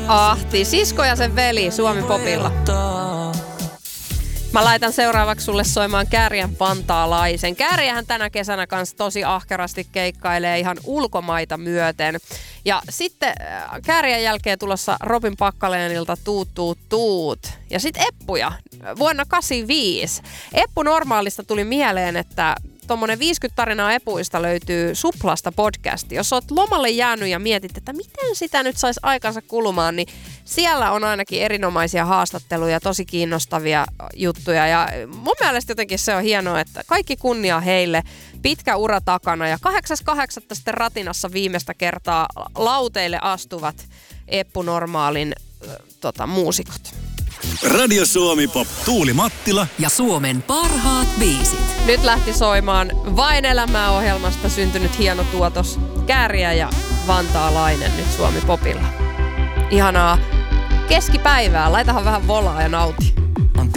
Ahti, sisko ja sen veli Suomi Popilla. Mä laitan seuraavaksi sulle soimaan Kääriän Vantaalaisen. Kääriähän tänä kesänä kanssa tosi ahkerasti keikkailee ihan ulkomaita myöten. Ja sitten Kääriän jälkeen tulossa Robin Packalenilta Tuut tuut tuut. Ja sitten Eppuja vuonna 1985. Eppu Normaalista tuli mieleen, että tommonen 50 tarinaa Epuista löytyy Suplasta podcasti. Jos oot lomalle jäänyt ja mietit, että miten sitä nyt saisi aikansa kulumaan, niin siellä on ainakin erinomaisia haastatteluja, tosi kiinnostavia juttuja. Ja mun mielestä jotenkin se on hienoa, että kaikki kunnia heille. Pitkä ura takana ja 8.8. sitten Ratinassa viimeistä kertaa lauteille astuvat Eppu Normaalin muusikot. Radio Suomi Pop, Tuuli Mattila ja Suomen parhaat biisit. Nyt lähti soimaan Vain elämää -ohjelmasta syntynyt hieno tuotos Kääriä ja Vantaalainen nyt Suomi Popilla. Ihanaa keskipäivää, laitahan vähän volaa ja nauti.